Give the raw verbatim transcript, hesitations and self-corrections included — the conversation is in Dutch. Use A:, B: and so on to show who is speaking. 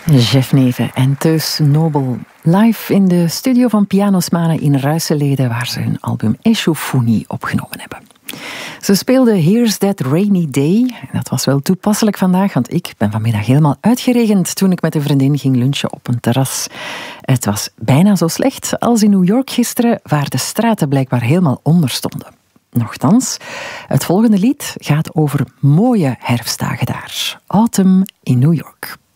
A: Jeff Neven en Teus Nobel live in de studio van Pianosmane in Ruiselede, waar ze hun album Eshofuni opgenomen hebben. Ze speelden Here's That Rainy Day. Dat was wel toepasselijk vandaag, want ik ben vanmiddag helemaal uitgeregend toen ik met een vriendin ging lunchen op een terras. Het was bijna zo slecht als in New York gisteren, waar de straten blijkbaar helemaal onder stonden. Nochtans, het volgende lied gaat over mooie herfstdagen daar. Autumn in New York.